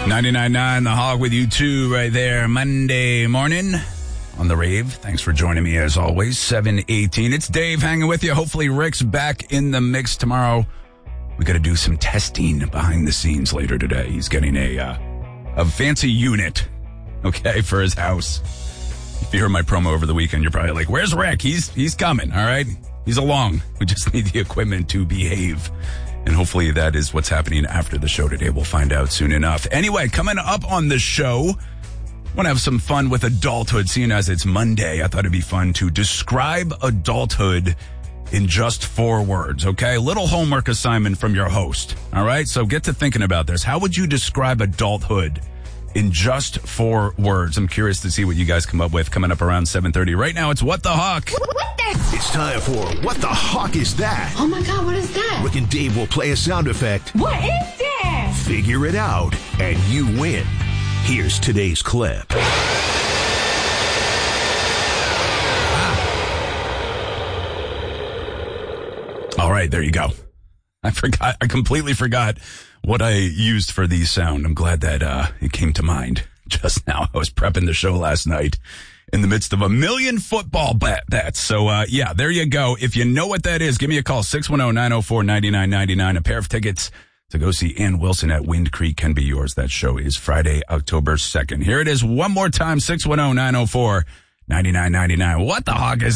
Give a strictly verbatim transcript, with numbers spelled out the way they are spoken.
ninety-nine point nine The Hog with you too right there. Monday morning on the rave. Thanks for joining me as always. seven eighteen It's Dave hanging with you. Hopefully Rick's back in the mix tomorrow. We got to do some testing behind the scenes later today. He's getting a uh, a fancy unit, okay, for his house. If you heard my promo over the weekend, you're probably like, where's Rick? He's he's coming, all right? He's along. We just need the equipment to behave. And hopefully that is what's happening after the show today. We'll find out soon enough. Anyway, coming up on the show, I want to have some fun with adulthood. Seeing as it's Monday, I thought it'd be fun to describe adulthood in just four words, okay? Little homework assignment from your host, all right? So get to thinking about this. How would you describe adulthood in just four words? I'm curious to see what you guys come up with coming up around seven thirty. Right now, it's What the Hawk. What the? It's time for What the Hawk is that? Oh my God, what is that? Rick and Dave will play a sound effect. What is that? Figure it out, and you win. Here's today's clip. All right, there you go. I forgot. I completely forgot what I used for the sound. I'm glad that uh, it came to mind just now. I was prepping the show last night in the midst of a million football bet bets. So, uh, yeah, there you go. If you know what that is, give me a call. six one zero, nine zero four, nine nine nine nine. A pair of tickets to go see Ann Wilson at Wind Creek can be yours. That show is Friday, October second. Here it is one more time. six one zero, nine zero four, nine nine nine nine. What the Hawk is